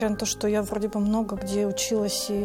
На то, что я вроде бы много где училась и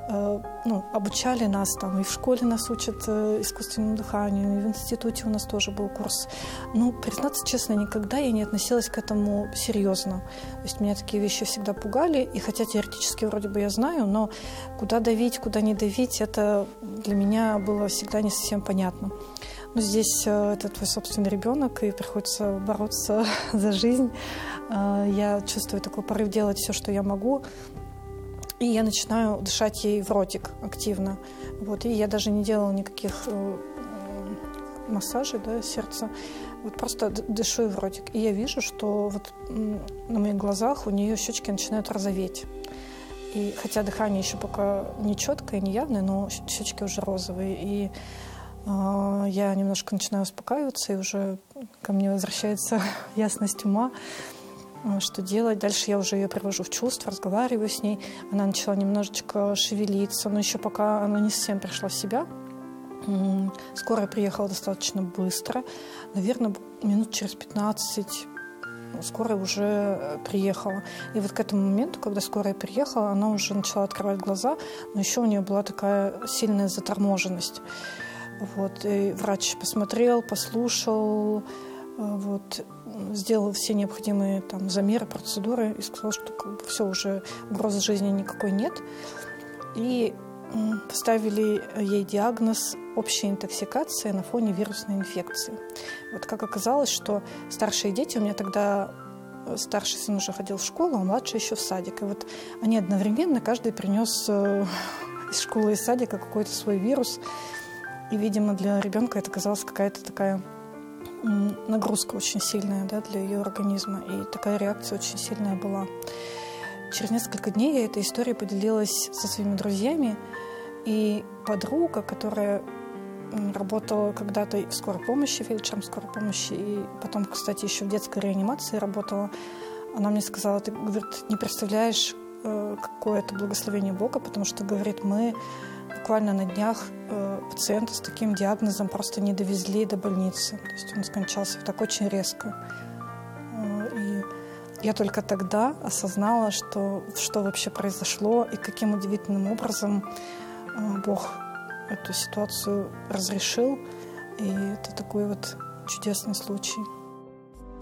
обучали нас там, и в школе нас учат искусственному дыханию, и в институте у нас тоже был курс. Но, признаться честно, никогда я не относилась к этому серьезно. То есть меня такие вещи всегда пугали, и хотя теоретически вроде бы я знаю, но куда давить, куда не давить, это для меня было всегда не совсем понятно. Но здесь это твой собственный ребенок, и приходится бороться за жизнь. Я чувствую такой порыв делать все, что я могу. И я начинаю дышать ей в ротик активно. Вот. И я даже не делала никаких массажей сердца. Вот просто дышу ей в ротик. И я вижу, что вот на моих глазах у нее щечки начинают розоветь. И хотя дыхание еще пока не четкое, не явное, но щечки уже розовые. И я немножко начинаю успокаиваться, и уже ко мне возвращается ясность ума, что делать. Дальше я уже ее привожу в чувство, разговариваю с ней. Она начала немножечко шевелиться, но еще пока она не совсем пришла в себя. Скорая приехала достаточно быстро. Наверное, минут через 15 скорая уже приехала. И вот к этому моменту, когда скорая приехала, она уже начала открывать глаза, но еще у нее была такая сильная заторможенность. Вот, и врач посмотрел, послушал, вот, сделал все необходимые там замеры, процедуры и сказал, что все, уже угрозы жизни никакой нет. И поставили ей диагноз общая интоксикация на фоне вирусной инфекции. Вот как оказалось, что старшие дети, у меня тогда старший сын уже ходил в школу, а младший еще в садик. И вот они одновременно, каждый принес из школы и садика какой-то свой вирус. И, видимо, для ребенка это казалась какая-то такая нагрузка очень сильная, для ее организма. И такая реакция очень сильная была. Через несколько дней я этой историей поделилась со своими друзьями. И подруга, которая работала когда-то в скорой помощи, фельдшером скорой помощи, и потом, кстати, еще в детской реанимации работала, она мне сказала: ты, говорит, не представляешь, какое это благословение Бога, потому что, говорит, мы буквально на днях пациента с таким диагнозом просто не довезли до больницы. То есть он скончался так очень резко. И я только тогда осознала, что вообще произошло и каким удивительным образом Бог эту ситуацию разрешил. И это такой вот чудесный случай.